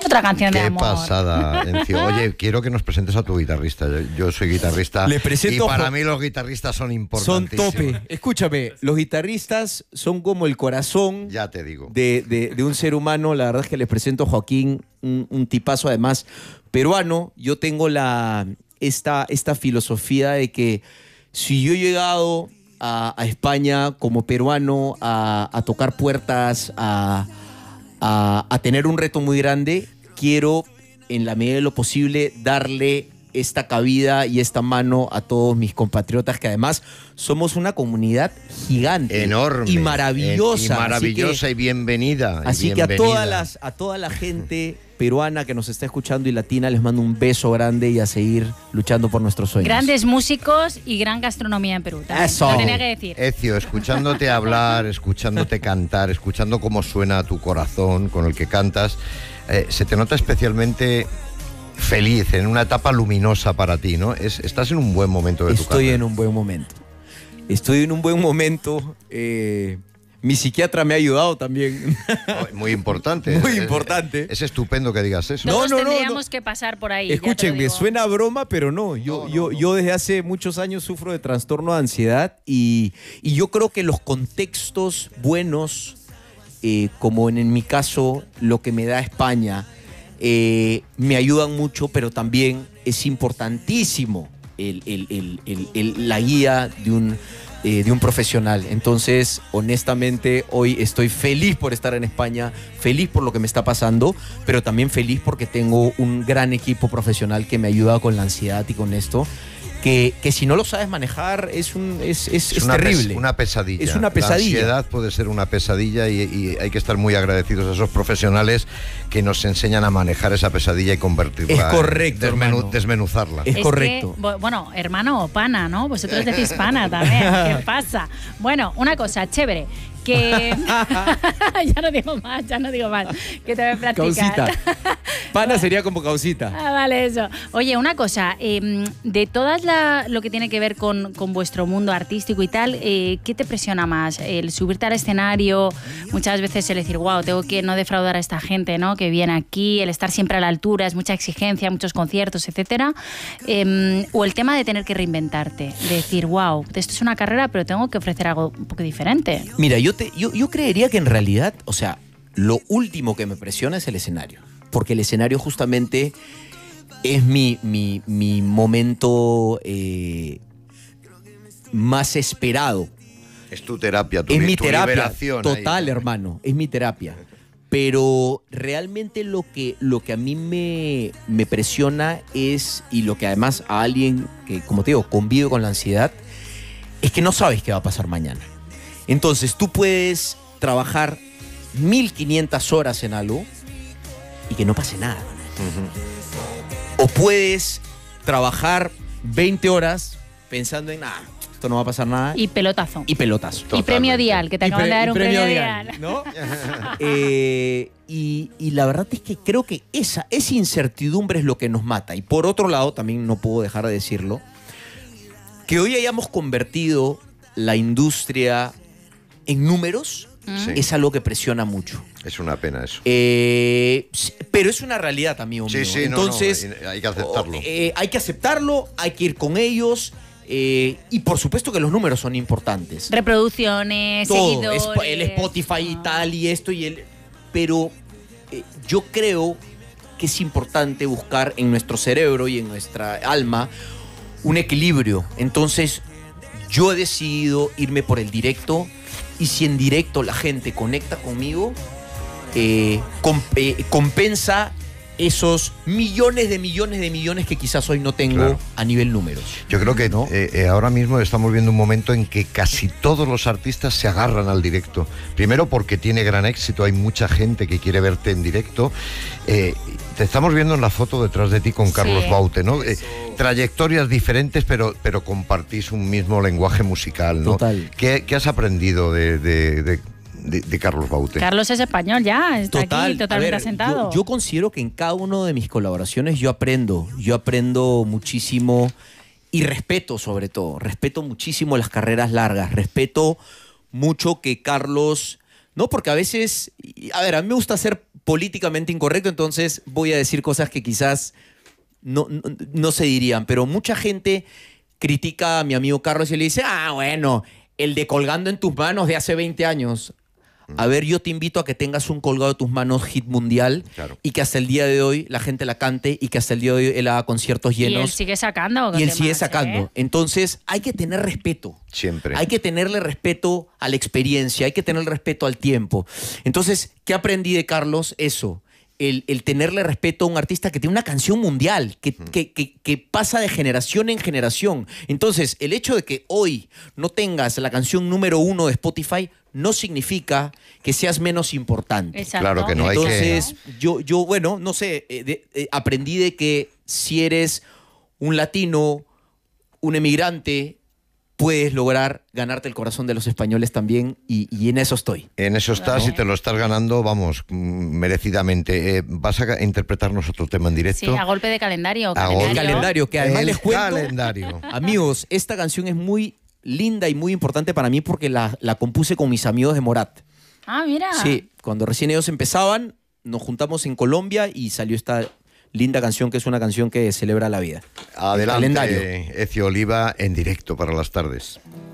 Otra canción de amor. Qué pasada, Encio. Oye, quiero que nos presentes a tu guitarrista. Yo soy guitarrista y para mí los guitarristas son importantísimos. Son tope. Escúchame, los guitarristas son como el corazón, ya te digo, de un ser humano. La verdad es que les presento a Joaquín, un tipazo además peruano. Yo tengo esta filosofía de que si yo he llegado a España como peruano a tocar puertas, a tener un reto muy grande, quiero, en la medida de lo posible, darle esta cabida y esta mano a todos mis compatriotas, que además somos una comunidad gigante, enorme y maravillosa. Y bienvenida. Así que a toda la gente peruana que nos está escuchando y latina, les mando un beso grande y a seguir luchando por nuestros sueños. Grandes músicos y gran gastronomía en Perú. Eso. Lo tenía que decir. Ezio, escuchándote hablar, escuchándote cantar, escuchando cómo suena tu corazón con el que cantas, se te nota especialmente feliz, en una etapa luminosa para ti, ¿no? Estás en un buen momento de tu carrera. Estoy en un buen momento. Mi psiquiatra me ha ayudado también. Muy importante. Muy importante. Es estupendo que digas eso. Todos tendríamos que pasar por ahí. Escúchenme, suena broma, pero no. Yo desde hace muchos años sufro de trastorno de ansiedad y yo creo que los contextos buenos, como en mi caso lo que me da España, me ayudan mucho, pero también es importantísimo la guía de un profesional. Entonces, honestamente, hoy estoy feliz por estar en España, feliz por lo que me está pasando, pero también feliz porque tengo un gran equipo profesional que me ayuda con la ansiedad y con esto, que si no lo sabes manejar es terrible. Una pesadilla. Es una pesadilla. La ansiedad puede ser una pesadilla y hay que estar muy agradecidos a esos profesionales que nos enseñan a manejar esa pesadilla y convertirla. Es correcto, desmenuzarla. Es correcto. Bueno, hermano o pana, ¿no? Vosotros decís pana también. ¿Qué pasa? Bueno, una cosa chévere. Que ya no digo más, que te voy a platicar. Causita. Pana sería como causita. Vale, eso. Oye, una cosa, de todas lo que tiene que ver con vuestro mundo artístico y tal, ¿qué te presiona más? El subirte al escenario, muchas veces el decir, wow, tengo que no defraudar a esta gente, ¿no?, que viene aquí, el estar siempre a la altura, es mucha exigencia, muchos conciertos, etcétera, o el tema de tener que reinventarte, de decir, wow, esto es una carrera, pero tengo que ofrecer algo un poco diferente. Mira, yo creería que en realidad, o sea, lo último que me presiona es el escenario, porque el escenario justamente es mi momento más esperado. Es tu terapia, es mi tu terapia liberación. total, ahí. hermano, es mi terapia. Pero realmente lo que a mí me presiona es, y lo que además a alguien que, como te digo, convive con la ansiedad, es que no sabes qué va a pasar mañana. Entonces tú puedes trabajar 1500 horas en algo y que no pase nada. O puedes trabajar 20 horas pensando en nada, esto no va a pasar nada. Y pelotazo. Y pelotazo. Y premio Dial, que te acaban de dar un premio Dial, ¿no? Y la verdad es que creo que esa incertidumbre es lo que nos mata. Y por otro lado, también no puedo dejar de decirlo, que hoy hayamos convertido la industria en números, es algo que presiona mucho. Es una pena eso. Pero es una realidad, amigo mío. Sí, entonces, hay que aceptarlo. Hay que aceptarlo, hay que ir con ellos. Y por supuesto que los números son importantes. Reproducciones, todo, seguidores. El Spotify y tal, y esto y el... Pero yo creo que es importante buscar en nuestro cerebro y en nuestra alma un equilibrio. Entonces, yo he decidido irme por el directo, y si en directo la gente conecta conmigo, compensa esos millones de millones que quizás hoy no tengo, claro, a nivel números. Yo creo que ¿no? Ahora mismo estamos viendo un momento en que casi todos los artistas se agarran al directo. Primero porque tiene gran éxito, hay mucha gente que quiere verte en directo. Te estamos viendo en la foto detrás de ti con Carlos Baute, ¿no? Trayectorias diferentes, pero compartís un mismo lenguaje musical, ¿no? Total. ¿Qué has aprendido de Carlos Baute? Carlos es español ya, está aquí totalmente asentado. Yo considero que en cada una de mis colaboraciones yo aprendo muchísimo y respeto, sobre todo, respeto muchísimo las carreras largas, respeto mucho que Carlos, no, porque a veces, a mí me gusta ser políticamente incorrecto, entonces voy a decir cosas que quizás no se dirían, pero mucha gente critica a mi amigo Carlos y le dice, bueno, el de Colgando en tus manos de hace 20 años. A ver, yo te invito a que tengas un Colgado de tus manos hit mundial, claro, y que hasta el día de hoy la gente la cante y que hasta el día de hoy él haga conciertos llenos. Y él sigue sacando. Y él sigue sacando. Entonces hay que tener respeto. Siempre. Hay que tenerle respeto a la experiencia, hay que tenerle respeto al tiempo. Entonces, ¿qué aprendí de Carlos? Eso. El tenerle respeto a un artista que tiene una canción mundial, que pasa de generación en generación. Entonces, el hecho de que hoy no tengas la canción número 1 de Spotify no significa que seas menos importante. Exacto. Claro que no hay Entonces, yo, bueno, no sé, aprendí de que si eres un latino, un emigrante, puedes lograr ganarte el corazón de los españoles también, y en eso estoy. En eso estás, y te lo estás ganando, vamos, merecidamente. ¿Vas a interpretarnos otro tema en directo? Sí, a golpe de calendario. El calendario, que además El les cuento, calendario. amigos, esta canción es muy linda y muy importante para mí porque la compuse con mis amigos de Morat. Ah, mira. Sí, cuando recién ellos empezaban, nos juntamos en Colombia y salió esta linda canción, que es una canción que celebra la vida. Adelante, Calendario. Ezio Oliva, en directo para las tardes.